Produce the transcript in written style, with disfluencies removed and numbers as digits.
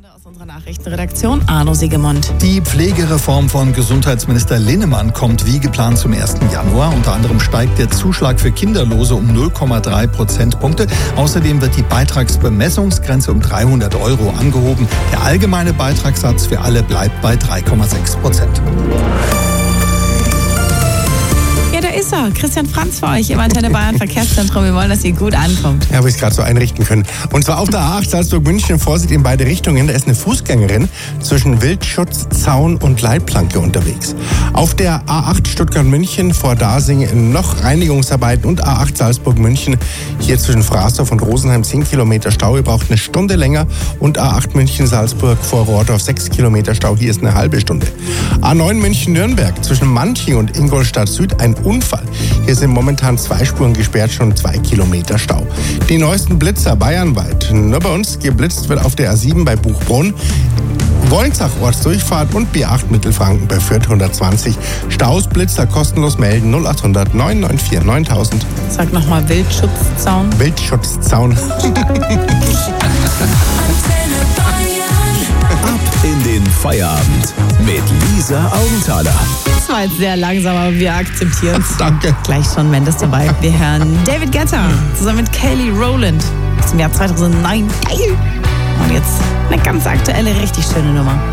Hintergründe aus unserer Nachrichtenredaktion, Arno Siegemund. Die Pflegereform von Gesundheitsminister Linnemann kommt wie geplant zum 1. Januar. Unter anderem steigt der Zuschlag für Kinderlose um 0,3 Prozentpunkte. Außerdem wird die Beitragsbemessungsgrenze um 300 € angehoben. Der allgemeine Beitragssatz für alle bleibt bei 3,6%. Ja, da ist er. Christian Franz für euch im Antenne Bayern Verkehrszentrum. Wir wollen, dass ihr gut ankommt. Ja, habe ich es gerade so einrichten können. Und zwar auf der A8 Salzburg-München, Vorsicht in beide Richtungen. Da ist eine Fußgängerin zwischen Wildschutzzaun und Leitplanke unterwegs. Auf der A8 Stuttgart-München vor Dasing noch Reinigungsarbeiten und A8 Salzburg-München hier zwischen Fraßdorf und Rosenheim 10 Kilometer Stau. Ihr braucht eine Stunde länger. Und A8 München-Salzburg vor Rohrdorf 6 Kilometer Stau. Hier ist eine halbe Stunde. A9 München-Nürnberg zwischen Manching und Ingolstadt Süd ein Unfall. Hier sind momentan 2 Spuren gesperrt, schon 2 Kilometer Stau. Die neuesten Blitzer bayernweit. Nur bei uns geblitzt wird auf der A7 bei Buchbrunn. Wolnzach Ortsdurchfahrt und B8 Mittelfranken bei Fürth 120. Staus, Blitzer kostenlos melden 0800 994 9000. Sag nochmal Wildschutzzaun. Wildschutzzaun. Ab in den Feierabend mit Lisa Augenthaler. Das war jetzt sehr langsam, aber wir akzeptieren es. Danke. Gleich schon Mendes dabei. Wir hören David Guetta zusammen mit Kelly Rowland aus dem Jahr 2009. Geil! Und jetzt eine ganz aktuelle, richtig schöne Nummer.